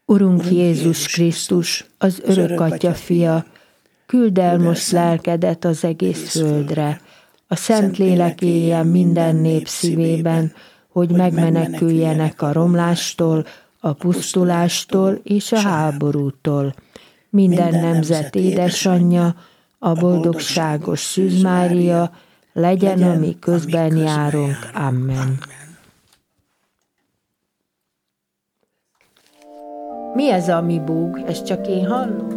Urunk Jézus Krisztus, az örök Atya fia, küldd el most lelkedet az egész földre, a Szentlélek éljen minden nép szívében, hogy megmeneküljenek a romlástól, a pusztulástól és a háborútól. Minden nemzet édesanyja, a boldogságos Szűz Mária, legyen a mi közben járunk. Amen. Mi ez, ami búg? Ezt csak én hallom?